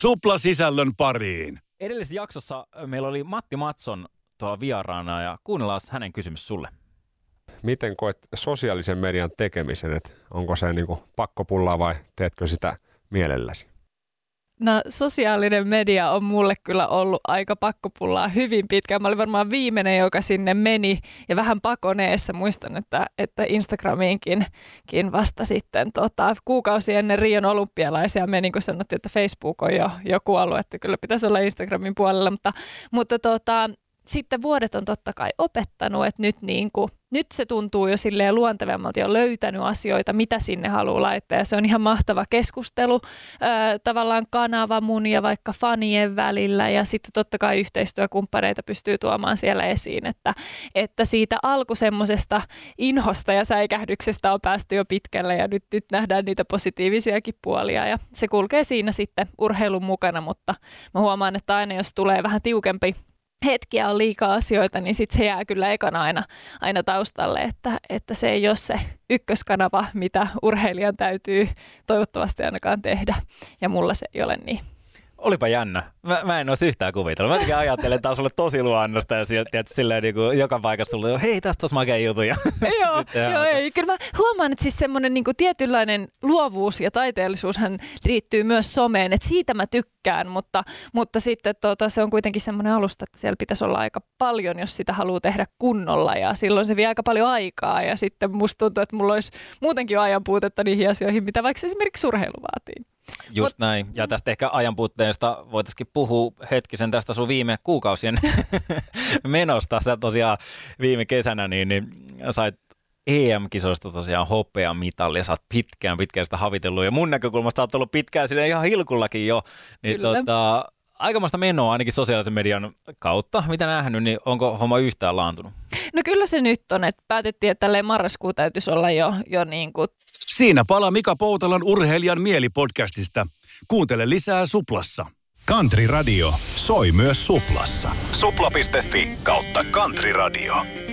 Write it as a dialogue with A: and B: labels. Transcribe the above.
A: Supla-sisällön pariin.
B: Edellisessä jaksossa meillä oli Matti Matson tuolla vieraana ja kuunnellaan hänen kysymys sulle.
C: Miten koet sosiaalisen median tekemisen? Et onko se niinku pakkopullaa vai teetkö sitä mielelläsi?
D: No sosiaalinen media on mulle kyllä ollut aika pakkopullaa hyvin pitkään. Mä olin varmaan viimeinen, joka sinne meni ja vähän pakoneessa. Muistan, että Instagramiinkin vasta sitten kuukausi ennen Rion olympialaisia meni, kun sanottiin, että Facebook on jo kuollut, että kyllä pitäisi olla Instagramin puolella. Mutta sitten vuodet on totta kai opettanut, että nyt se tuntuu jo silleen luontevammalta ja on löytänyt asioita, mitä sinne haluaa laittaa. Ja se on ihan mahtava keskustelu, tavallaan kanava mun ja vaikka fanien välillä. Ja sitten totta kai yhteistyökumppaneita pystyy tuomaan siellä esiin, että siitä alku semmosesta inhosta ja säikähdyksestä on päästy jo pitkälle. Ja nyt nähdään niitä positiivisiakin puolia ja se kulkee siinä sitten urheilun mukana. Mutta mä huomaan, että aina jos tulee vähän tiukempi hetkiä on liikaa asioita, niin sitten se jää kyllä ekana aina taustalle, että se ei ole se ykköskanava, mitä urheilijan täytyy toivottavasti ainakaan tehdä. Ja mulla se ei ole niin.
B: Olipa jännä. Mä en olisi yhtään kuvitellut. Mä ajattelen, että tämä on sulle tosi luonnosta ja silleen niin kuin joka paikassa sulle, hei tästä olisi makea juttu.
D: Joo, ei. Kyllä mä huomaan, että siis semmoinen niin kuin tietynlainen luovuus ja taiteellisuushan liittyy myös someen, että siitä mä tykkään, mutta sitten se on kuitenkin semmoinen alusta, että siellä pitäisi olla aika paljon, jos sitä haluaa tehdä kunnolla ja silloin se vie aika paljon aikaa ja sitten musta tuntuu, että mulla olisi muutenkin jo ajan puutetta niihin asioihin, mitä vaikka esimerkiksi urheilu vaatii.
B: Just näin. Ja tästä ehkä ajanpuutteesta voitaisiin puhua hetkisen tästä sun viime kuukausien menosta. Sä tosiaan viime kesänä niin sait EM-kisoista tosiaan hopeamitalia. Sä oot pitkään sitä havitellut ja mun näkökulmasta sä oot ollut pitkään siinä ihan hilkullakin jo. Niin aikamoista menoa ainakin sosiaalisen median kautta. Mitä nähnyt, niin onko homma yhtään laantunut?
D: No kyllä se nyt on, että päätettiin, että tälleen marraskuu täytyisi olla jo niin kuin.
A: Siinä palaa Mika Poutalan Urheilijan mielipodcastista. Kuuntele lisää Suplassa.
E: Country Radio soi myös Suplassa. Supla.fi/Country Radio.